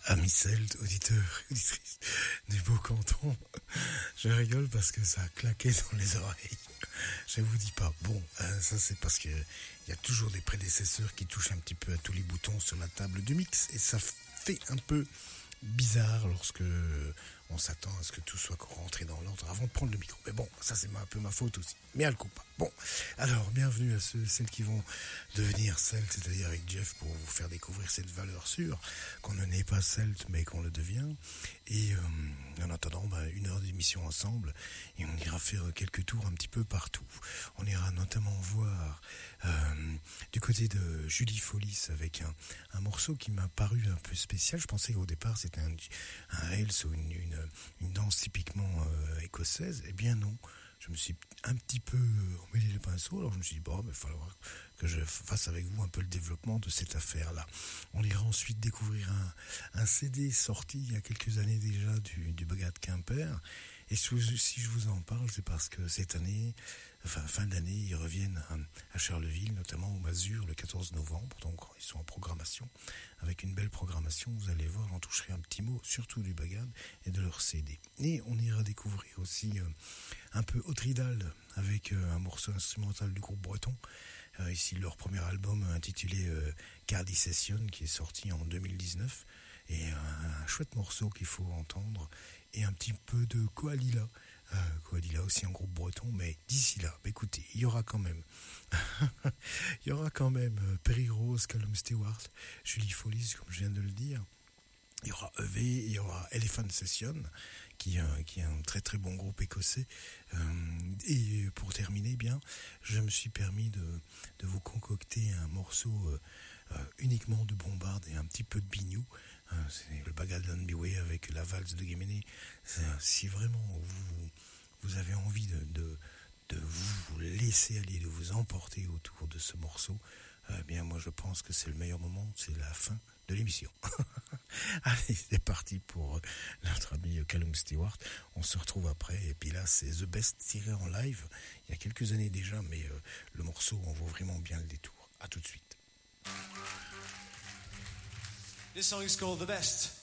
Amis celtes, auditeurs, auditrices du beau canton, je rigole parce que ça a claqué dans les oreilles. Je vous dis pas. Bon, ça c'est parce que il y a toujours des prédécesseurs qui touchent un petit peu à tous les boutons sur la table du mix et ça fait un peu bizarre lorsque on s'attend à ce que tout soit rentré dans l'ordre avant de prendre le micro. Mais bon, ça c'est un peu ma faute aussi. Mais elle coupe pas. Bon, alors bienvenue à celles qui vont devenir celtes, c'est-à-dire avec Jeff pour vous faire découvrir cette valeur sûre, qu'on ne n'est pas celte mais qu'on le devient. Et en attendant, une heure d'émission ensemble et on ira faire quelques tours un petit peu partout. On ira notamment voir du côté de Julie Follis avec un morceau qui m'a paru un peu spécial. Je pensais qu'au départ c'était un Hales ou une danse typiquement écossaise. Eh bien non, je me suis un petit peu emmêlé les pinceaux. Alors je me suis dit, bon, il va falloir que je fasse avec vous un peu le développement de cette affaire-là. On ira ensuite découvrir un CD sorti il y a quelques années déjà du Bagad Quimper. Et si je vous en parle, c'est parce que cette année, fin d'année, ils reviennent à Charleville, notamment au Mazur, le 14 novembre. Donc, ils sont en programmation. Avec une belle programmation, vous allez voir, j'en toucherai un petit mot, surtout du Bagad et de leur CD. Et on ira découvrir aussi un peu Autridal avec un morceau instrumental du groupe breton. Ici, leur premier album intitulé Cardi Session, qui est sorti en 2019. Et un chouette morceau qu'il faut entendre. Et un petit peu de Koalila. Koalila aussi en groupe breton, mais d'ici là, écoutez, il y aura quand même Perry Rose, Callum Stewart, Julie Follis, comme je viens de le dire. Il y aura EV, il y aura Elephant Session, qui est un très très bon groupe écossais. Et pour terminer, je me suis permis de vous concocter un morceau uniquement de bombarde et un petit peu de biniou. C'est le Bagad Biway avec la valse de Guéméné. Si vraiment vous avez envie de vous laisser aller, de vous emporter autour de ce morceau, moi je pense que c'est le meilleur moment, c'est la fin de l'émission. Allez, c'est parti pour notre ami Callum Stewart. On se retrouve après, et puis là c'est The Best tiré en live, il y a quelques années déjà, mais le morceau en vaut vraiment bien le détour. A tout de suite. This song is called The Best.